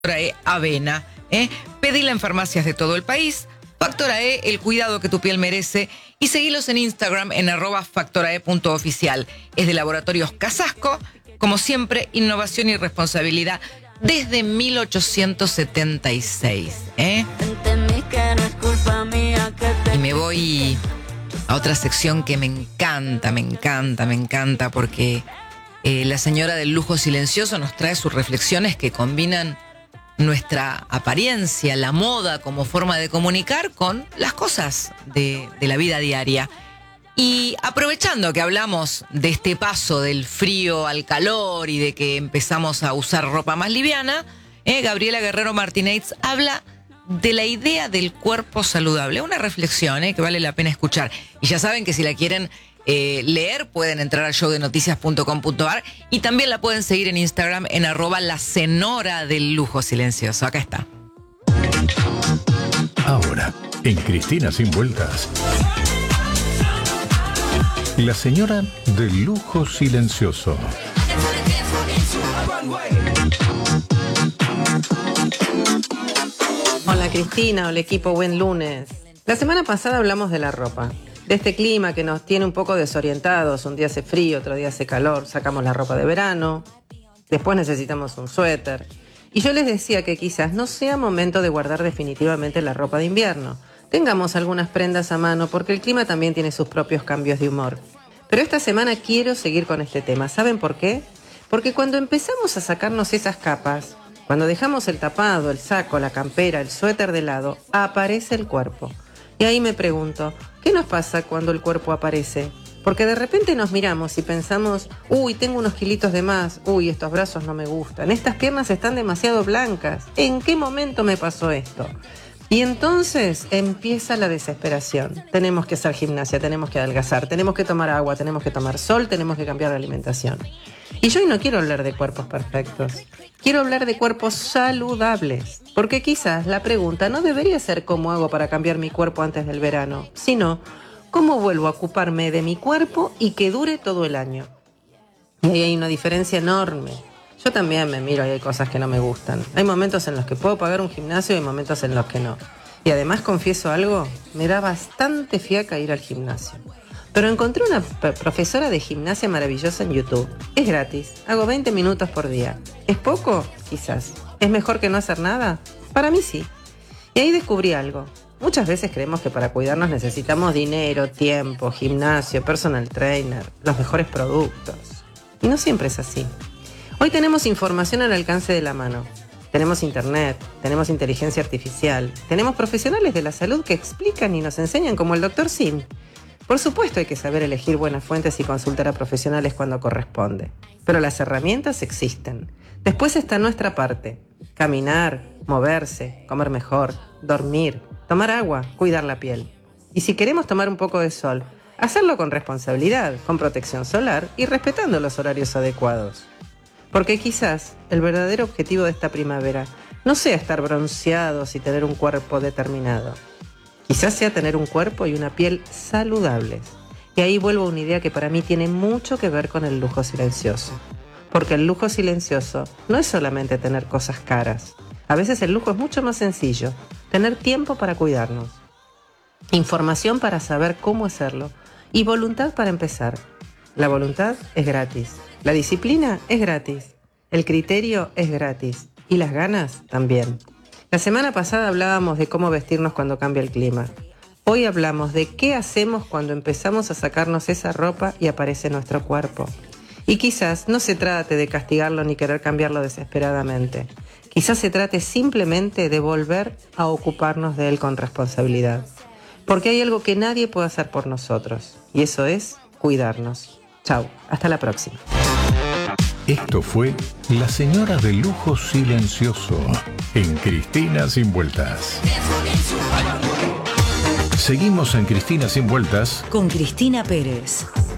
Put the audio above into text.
E Avena. Pedila en farmacias de todo el país. Factora E, el cuidado que tu piel merece. Y seguilos en Instagram en @factorae.oficial. Es de Laboratorios Casasco. Como siempre, innovación y responsabilidad desde 1876. Y me voy a otra sección que me encanta, porque la señora del lujo silencioso nos trae sus reflexiones que combinan nuestra apariencia, la moda como forma de comunicar con las cosas de la vida diaria. Y aprovechando que hablamos de este paso del frío al calor y de que empezamos a usar ropa más liviana, Gabriela Guerrero Martínez habla de la idea del cuerpo saludable. Una reflexión que vale la pena escuchar. Y ya saben que si la quieren leer, pueden entrar al showdenoticias.com.ar y también la pueden seguir en Instagram en @lacenora del lujo silencioso. Acá está. Ahora, en Cristina Sin Vueltas, la señora del lujo silencioso. Hola Cristina, hola equipo, buen lunes. La semana pasada hablamos de la ropa, de este clima que nos tiene un poco desorientados. Un día hace frío, otro día hace calor, sacamos la ropa de verano, después necesitamos un suéter. Y yo les decía que quizás no sea momento de guardar definitivamente la ropa de invierno. Tengamos algunas prendas a mano porque el clima también tiene sus propios cambios de humor. Pero esta semana quiero seguir con este tema. ¿Saben por qué? Porque cuando empezamos a sacarnos esas capas, cuando dejamos el tapado, el saco, la campera, el suéter de lado, aparece el cuerpo. Y ahí me pregunto, ¿qué nos pasa cuando el cuerpo aparece? Porque de repente nos miramos y pensamos, uy, tengo unos kilitos de más, uy, estos brazos no me gustan, estas piernas están demasiado blancas, ¿en qué momento me pasó esto? Y entonces empieza la desesperación. Tenemos que hacer gimnasia, tenemos que adelgazar, tenemos que tomar agua, tenemos que tomar sol, tenemos que cambiar la alimentación. Y yo hoy no quiero hablar de cuerpos perfectos. Quiero hablar de cuerpos saludables. Porque quizás la pregunta no debería ser cómo hago para cambiar mi cuerpo antes del verano, sino cómo vuelvo a ocuparme de mi cuerpo y que dure todo el año. Y ahí hay una diferencia enorme. Yo también me miro y hay cosas que no me gustan. Hay momentos en los que puedo pagar un gimnasio y hay momentos en los que no. Y además, confieso algo, me da bastante fiaca ir al gimnasio. Pero encontré una profesora de gimnasia maravillosa en YouTube. Es gratis, hago 20 minutos por día. ¿Es poco? Quizás. ¿Es mejor que no hacer nada? Para mí sí. Y ahí descubrí algo. Muchas veces creemos que para cuidarnos necesitamos dinero, tiempo, gimnasio, personal trainer, los mejores productos. Y no siempre es así. Hoy tenemos información al alcance de la mano. Tenemos internet, tenemos inteligencia artificial, tenemos profesionales de la salud que explican y nos enseñan como el Dr. Sim. Por supuesto hay que saber elegir buenas fuentes y consultar a profesionales cuando corresponde. Pero las herramientas existen. Después está nuestra parte. Caminar, moverse, comer mejor, dormir, tomar agua, cuidar la piel. Y si queremos tomar un poco de sol, hacerlo con responsabilidad, con protección solar y respetando los horarios adecuados. Porque quizás el verdadero objetivo de esta primavera no sea estar bronceados y tener un cuerpo determinado. Quizás sea tener un cuerpo y una piel saludables. Y ahí vuelvo a una idea que para mí tiene mucho que ver con el lujo silencioso. Porque el lujo silencioso no es solamente tener cosas caras. A veces el lujo es mucho más sencillo. Tener tiempo para cuidarnos. Información para saber cómo hacerlo. Y voluntad para empezar. La voluntad es gratis. La disciplina es gratis. El criterio es gratis. Y las ganas también. La semana pasada hablábamos de cómo vestirnos cuando cambia el clima. Hoy hablamos de qué hacemos cuando empezamos a sacarnos esa ropa y aparece nuestro cuerpo. Y quizás no se trate de castigarlo ni querer cambiarlo desesperadamente. Quizás se trate simplemente de volver a ocuparnos de él con responsabilidad. Porque hay algo que nadie puede hacer por nosotros. Y eso es cuidarnos. Chau, hasta la próxima. Esto fue La Señora del Lujo Silencioso en Cristina Sin Vueltas. Seguimos en Cristina Sin Vueltas con Cristina Pérez.